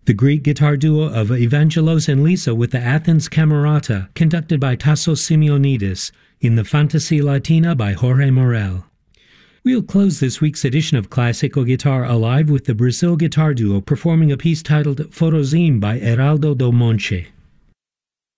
the Greek guitar duo of Evangelos and Lisa with the Athens Camerata, conducted by Tassos Simeonidis, in the Fantasy Latina by Jorge Morel. We'll close this week's edition of Classical Guitar Alive with the Brazil guitar duo performing a piece titled Forozim by Heraldo do Monte.